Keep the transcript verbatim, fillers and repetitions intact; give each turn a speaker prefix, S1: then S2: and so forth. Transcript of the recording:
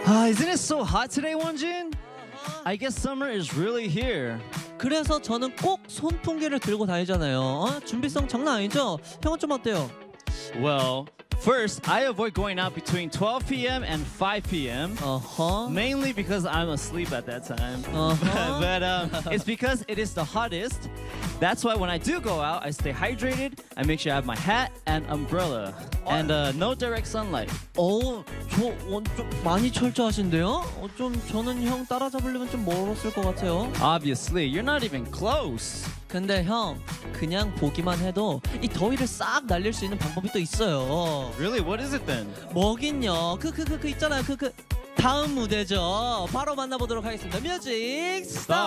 S1: Ah, isn't it so hot today, Wonjin? I guess summer is really here.
S2: 그래서 저는 꼭 손풍기를 들고 다니잖아요. 어? 준비성 장난 아니죠? 형은 좀 어때요?
S1: Well, first, I avoid going out between twelve p m and five p m
S2: 어허.
S1: Mainly because I'm asleep at that time.
S2: Uh-huh.
S1: but um, it's because it is the hottest. That's why when I do go out, I stay hydrated. I make sure I have my hat and umbrella. And uh, no direct sunlight.
S2: 어, 저 어, 좀 많이 철저하신데요? 어, 좀 저는 형 따라잡으려면 좀 멀었을 것 같아요.
S1: Obviously, you're not even close.
S2: 근데 형, 그냥 보기만 해도 이 더위를 싹 날릴 수 있는 방법이 또 있어요.
S1: Really? What is it then?
S2: 뭐긴요? 그 그 그 그 있잖아요. 그 그 다음 무대죠. 바로 만나보도록 하겠습니다. 뮤직 스타트.